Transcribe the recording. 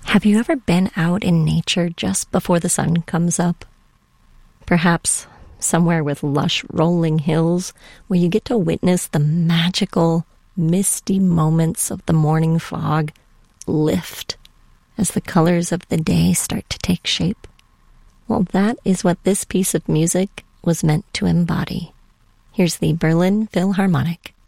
Have you ever been out in nature just before the sun comes up? Perhaps somewhere with lush rolling hills where you get to witness the magical, misty moments of the morning fog lift as the colors of the day start to take shape. Well, that is what this piece of music was meant to embody. Here's the Berlin Philharmonic.